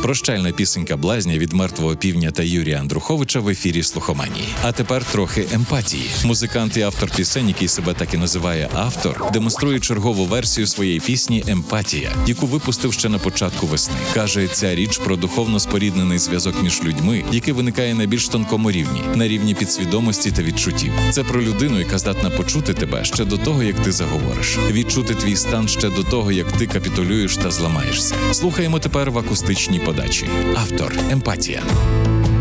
Прощальна пісенька блазня від Мертвого Півня та Юрія Андруховича в ефірі «Слухоманії». А тепер трохи емпатії. Музикант і автор пісень, який себе так і називає автор, демонструє чергову версію своєї пісні «Емпатія», яку випустив ще на початку весни. Каже, ця річ про духовно споріднений зв'язок між людьми, який виникає на більш тонкому рівні, на рівні підсвідомості та відчуттів. Це про людину, яка здатна почути тебе ще до того, як ти заговориш. Відчути твій стан ще до того, як ти капітулюєш та зламаєшся. Слухаємо тепер в акустичній подачі. Автор «Емпатія».